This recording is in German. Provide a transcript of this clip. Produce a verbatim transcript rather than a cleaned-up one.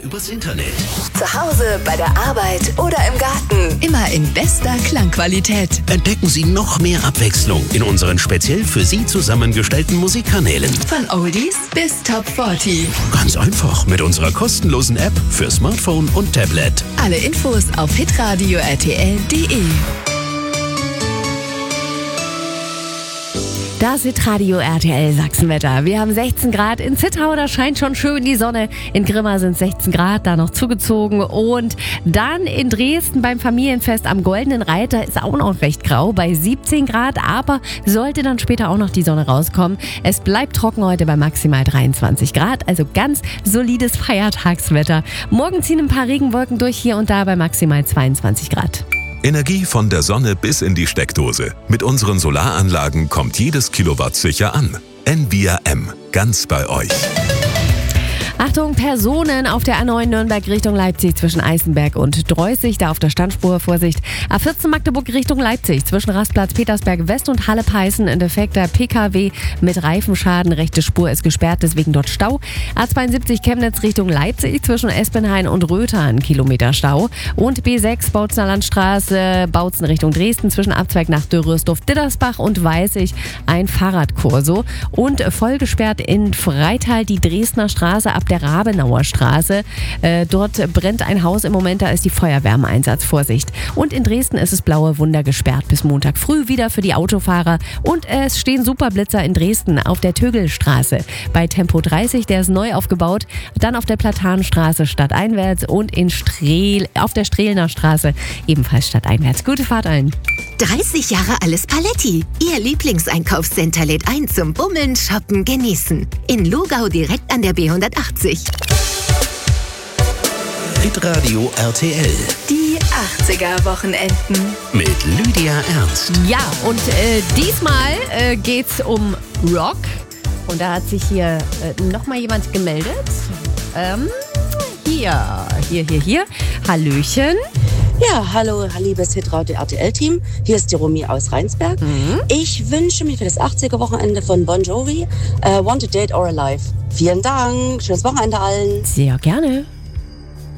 übers Internet. Zu Hause, bei der Arbeit oder im Garten. Immer in bester Klangqualität. Entdecken Sie noch mehr Abwechslung in unseren speziell für Sie zusammengestellten Musikkanälen. Von Oldies bis Top vierzig. Ganz einfach mit unserer kostenlosen App für Smartphone und Tablet. Alle Infos auf hitradio r t l punkt d e. Das Hitradio R T L Sachsenwetter. Wir haben sechzehn Grad in Zittau, da scheint schon schön die Sonne. In Grimma sind sechzehn Grad, da noch zugezogen. Und dann in Dresden beim Familienfest am Goldenen Reiter ist auch noch recht grau bei siebzehn Grad. Aber sollte dann später auch noch die Sonne rauskommen. Es bleibt trocken heute bei maximal dreiundzwanzig Grad. Also ganz solides Feiertagswetter. Morgen ziehen ein paar Regenwolken durch hier und da bei maximal zweiundzwanzig Grad. Energie von der Sonne bis in die Steckdose. Mit unseren Solaranlagen kommt jedes Kilowatt sicher an. N V I A M, ganz bei euch. Achtung, Personen auf der A neun Nürnberg Richtung Leipzig zwischen Eisenberg und Dreußig, da auf der Standspur, Vorsicht. A vierzehn Magdeburg Richtung Leipzig zwischen Rastplatz Petersberg West und Halle-Peißen, ein defekter P K W mit Reifenschaden, rechte Spur ist gesperrt, deswegen dort Stau. A zweiundsiebzig Chemnitz Richtung Leipzig zwischen Espenhain und Röther, ein Kilometer Stau. Und B sechs Bautzener Landstraße, Bautzen Richtung Dresden zwischen Abzweig nach Dürresdorf-Dittersbach und Weißig, ein Fahrradkorso. Und voll gesperrt in Freital die Dresdner Straße ab der Rabenauer Straße. Äh, dort brennt ein Haus im Moment, da ist die Feuerwehr im Einsatz. Vorsicht. Und in Dresden ist es Blaue Wunder gesperrt bis Montag früh wieder für die Autofahrer. Und es stehen Superblitzer in Dresden auf der Tögelstraße. Bei Tempo dreißig, der ist neu aufgebaut. Dann auf der Platanenstraße stadteinwärts und in Strehl, auf der Strehlener Straße ebenfalls stadteinwärts. Gute Fahrt allen. dreißig Jahre alles Paletti. Ihr Lieblingseinkaufscenter lädt ein zum Bummeln, Shoppen, Genießen. In Lugau direkt an der B hundertachtzig. Hitradio R T L. Die achtziger-Wochenenden. Mit Lydia Ernst. Ja, und äh, diesmal äh, geht's um Rock. Und da hat sich hier äh, nochmal jemand gemeldet. Ähm, hier, hier, hier, hier. Hallöchen. Ja, hallo, liebes Hitradio R T L-Team. Hier ist die Romy aus Rheinsberg. Mhm. Ich wünsche mir für das achtziger-Wochenende von Bon Jovi uh, Wanted Dead or Alive. Vielen Dank, schönes Wochenende allen. Sehr gerne.